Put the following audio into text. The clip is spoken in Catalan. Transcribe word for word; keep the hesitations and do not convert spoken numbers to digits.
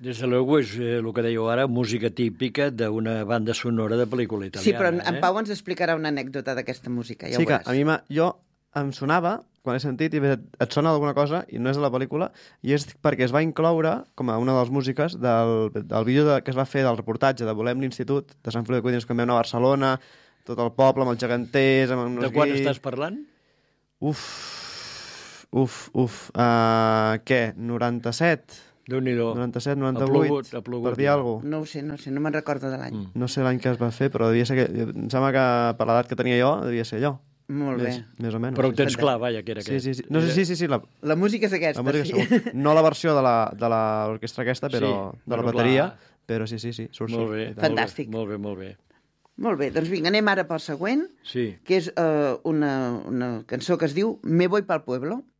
Des de luego és eh, el que dèieu ara, música típica d'una banda sonora de pel·lícula italiana. Sí, però en, en eh? Pau ens explicarà una anècdota d'aquesta música, ja Sí, ho que veuràs. a mi m'ha- jo em sonava, quan he sentit, i et, et sona alguna cosa, i no és de la pel·lícula, i és perquè es va incloure, com a una de les músiques, del, del vídeo de, que es va fer del reportatge de Volem l'Institut, de Sant Feliu de Codines, quan vam anar a Barcelona, tot el poble, amb els geganters, amb els De quan guiris... estàs parlant? Uf, uf, uf. Uh, què? noranta-set? Déu-n'hi-do. noranta-set, Ha noranta-vuit? plogut, ha plogut, per dir ja. alguna cosa. No ho sé, no ho sé, no me'n recordo de l'any. Mm. No sé l'any que es va fer, però devia ser que... Em sembla que per l'edat que tenia jo, devia ser allò. Molt bé. Més, més o menys. Però ho tens fantàstic. clar, vaja, que era Sí, aquest. sí, sí. No sé, sí, sí, sí, la, La música és aquesta, la música sí. segur. No la versió de la- de l'orquestra aquesta, però Sí, de la bueno, bateria, clar. però sí, sí, sí, surt, Molt surt. bé, i tant. Fantàstic. Molt bé, molt bé. Molt bé, doncs vinga, anem ara pel següent, Sí. que és uh, una, una cançó que es diu Me voy pa'l pueblo.